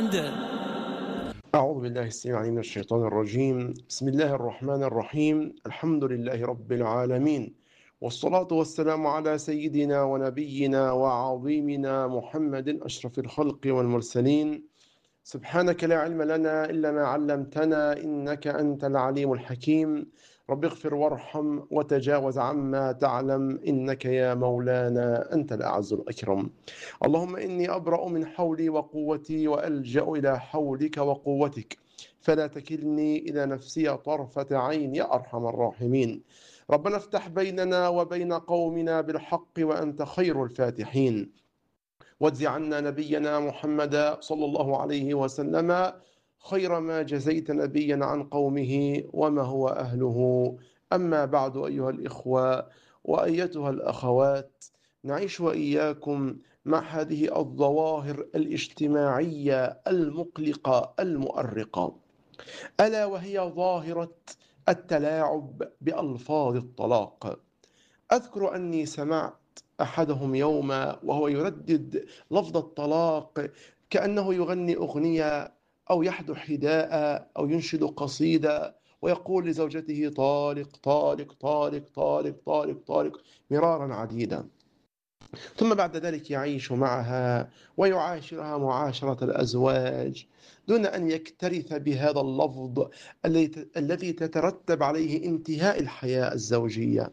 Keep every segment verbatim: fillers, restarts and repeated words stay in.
الباند. أعوذ بالله السميع العليم من الشيطان الرجيم. بسم الله الرحمن الرحيم. الحمد لله رب العالمين، والصلاة والسلام على سيدنا ونبينا وعظيمنا محمد أشرف الخلق والمرسلين. سبحانك لا علم لنا إلا ما علمتنا إنك أنت العليم الحكيم. رب اغفر وارحم وتجاوز عما تعلم إنك يا مولانا أنت الأعز الأكرم. اللهم إني أبرأ من حولي وقوتي وألجأ إلى حولك وقوتك، فلا تكلني إلى نفسي طرفة عين يا أرحم الراحمين. ربنا افتح بيننا وبين قومنا بالحق وأنت خير الفاتحين، واجز عنا نبينا محمد صلى الله عليه وسلم خير ما جزيت نبيا عن قومه وما هو أهله. أما بعد، أيها الإخوة وأيتها الأخوات، نعيش وإياكم مع هذه الظواهر الاجتماعية المقلقة المؤرقة، ألا وهي ظاهرة التلاعب بألفاظ الطلاق. أذكر أني سمعت أحدهم يوما وهو يردد لفظ الطلاق كأنه يغني أغنية أو يحدو حداء أو ينشد قصيدة، ويقول لزوجته طالق طالق طالق طالق طالق طالق مرارا عديدا، ثم بعد ذلك يعيش معها ويعاشرها معاشرة الأزواج دون أن يكترث بهذا اللفظ الذي تترتب عليه انتهاء الحياة الزوجية.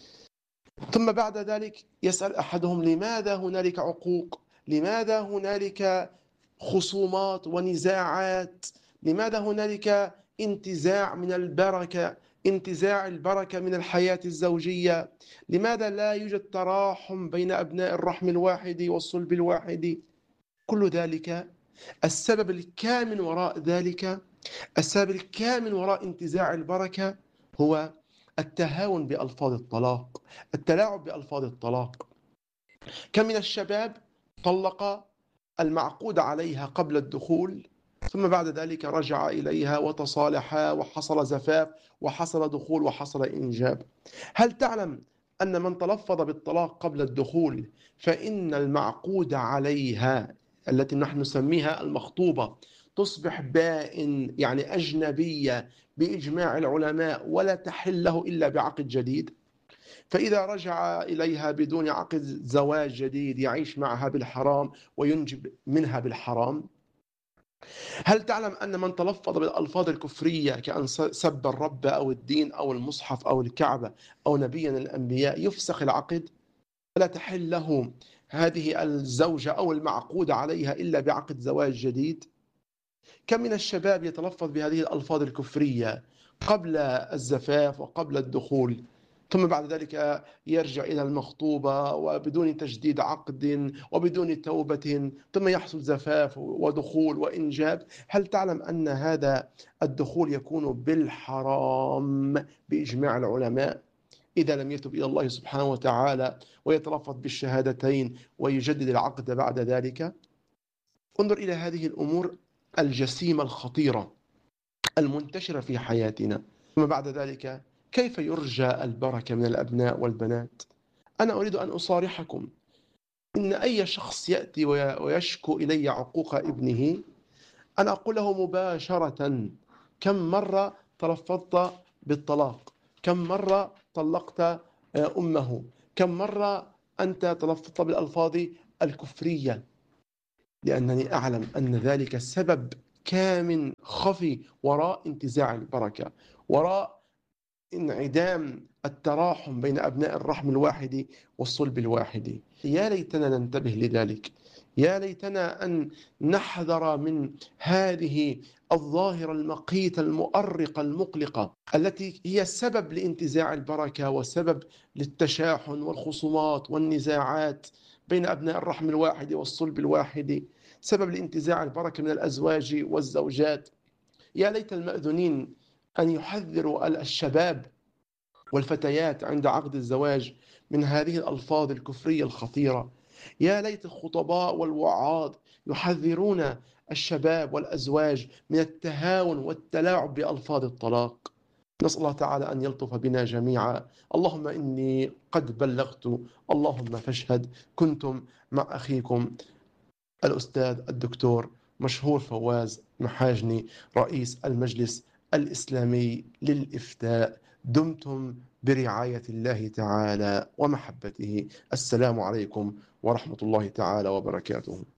ثم بعد ذلك يسأل أحدهم لماذا هنالك عقوق، لماذا هنالك خصومات ونزاعات، لماذا هنالك انتزاع من البركة، انتزاع البركة من الحياة الزوجية، لماذا لا يوجد تراحم بين أبناء الرحم الواحد والصلب الواحد. كل ذلك السبب الكامن وراء ذلك، السبب الكامن وراء انتزاع البركة هو التهاون بألفاظ الطلاق، التلاعب بألفاظ الطلاق. كم من الشباب طلق المعقود عليها قبل الدخول، ثم بعد ذلك رجع إليها وتصالحا وحصل زفاف وحصل دخول وحصل إنجاب. هل تعلم أن من تلفظ بالطلاق قبل الدخول فإن المعقود عليها التي نحن نسميها المخطوبة تصبح بائن، يعني أجنبية بإجماع العلماء، ولا تحل له إلا بعقد جديد؟ فإذا رجع إليها بدون عقد زواج جديد يعيش معها بالحرام وينجب منها بالحرام. هل تعلم أن من تلفظ بالألفاظ الكفرية كأن سب الرب أو الدين أو المصحف أو الكعبة أو نبيا الأنبياء يفسخ العقد، ولا تحل له هذه الزوجة أو المعقود عليها إلا بعقد زواج جديد؟ كم من الشباب يتلفظ بهذه الألفاظ الكفرية قبل الزفاف وقبل الدخول، ثم بعد ذلك يرجع إلى المخطوبة وبدون تجديد عقد وبدون توبة، ثم يحصل زفاف ودخول وإنجاب. هل تعلم أن هذا الدخول يكون بالحرام بإجماع العلماء إذا لم يتب إلى الله سبحانه وتعالى ويتلفظ بالشهادتين ويجدد العقد بعد ذلك؟ انظر إلى هذه الأمور الجسيمة الخطيرة المنتشرة في حياتنا. ثم بعد ذلك كيف يرجى البركة من الأبناء والبنات؟ أنا أريد أن أصارحكم إن أي شخص يأتي ويشكو إلي عقوق ابنه أنا أقول له مباشرة: كم مرة تلفظت بالطلاق؟ كم مرة طلقت أمه؟ كم مرة أنت تلفظت بالألفاظ الكفرية؟ لأنني أعلم أن ذلك سبب كامن خفي وراء انتزاع البركة، وراء انعدام التراحم بين أبناء الرحم الواحد والصلب الواحد. يا ليتنا ننتبه لذلك، يا ليتنا أن نحذر من هذه الظاهرة المقيتة المؤرقة المقلقة التي هي سبب لانتزاع البركة وسبب للتشاحن والخصومات والنزاعات بين أبناء الرحم الواحد والصلب الواحد، سبب لانتزاع البركة من الأزواج والزوجات. يا ليت المأذونين أن يحذروا الشباب والفتيات عند عقد الزواج من هذه الألفاظ الكفرية الخطيرة. يا ليت الخطباء والوعاظ يحذرون الشباب والأزواج من التهاون والتلاعب بألفاظ الطلاق. نسأل الله تعالى أن يلطف بنا جميعا. اللهم إني قد بلغت، اللهم فاشهد. كنتم مع أخيكم الأستاذ الدكتور مشهور فواز محاجني، رئيس المجلس الإسلامي للإفتاء. دمتم برعاية الله تعالى ومحبته. السلام عليكم ورحمة الله تعالى وبركاته.